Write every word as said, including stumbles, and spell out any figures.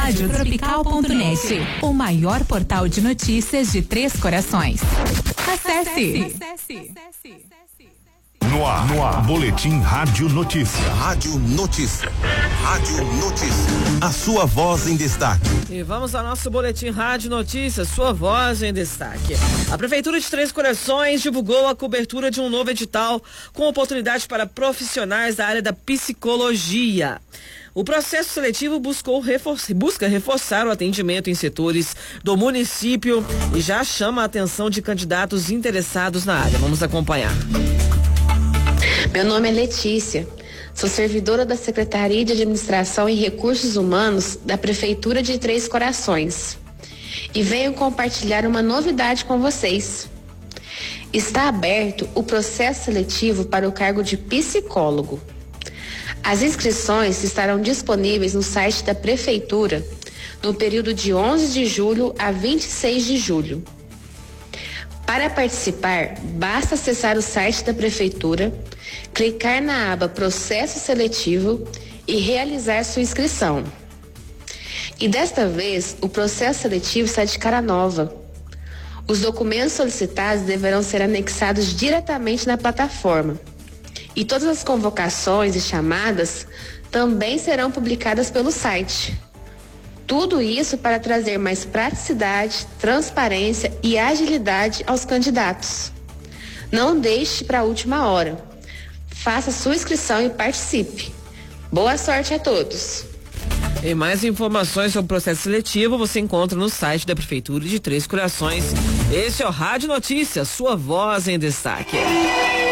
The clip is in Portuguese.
rádio tropical ponto net, o maior portal de notícias de Três Corações. Acesse. Acesse. No ar, no ar, Boletim Rádio Notícia. Rádio Notícia. Rádio Notícia. A sua voz em destaque. E vamos ao nosso Boletim Rádio Notícia, sua voz em destaque. A Prefeitura de Três Corações divulgou a cobertura de um novo edital com oportunidade para profissionais da área da psicologia. O processo seletivo buscou reforçar, busca reforçar o atendimento em setores do município e já chama a atenção de candidatos interessados na área. Vamos acompanhar. Meu nome é Letícia, sou servidora da Secretaria de Administração e Recursos Humanos da Prefeitura de Três Corações e venho compartilhar uma novidade com vocês. Está aberto o processo seletivo para o cargo de psicólogo. As inscrições estarão disponíveis no site da Prefeitura no período de onze de julho a vinte e seis de julho. Para participar, basta acessar o site da Prefeitura, clicar na aba Processo Seletivo e realizar sua inscrição. E desta vez, o processo seletivo está de cara nova. Os documentos solicitados deverão ser anexados diretamente na plataforma. E todas as convocações e chamadas também serão publicadas pelo site. Tudo isso para trazer mais praticidade, transparência e agilidade aos candidatos. Não deixe para a última hora. Faça sua inscrição e participe. Boa sorte a todos. E mais informações sobre o processo seletivo você encontra no site da Prefeitura de Três Corações. Esse é o Rádio Notícias, sua voz em destaque.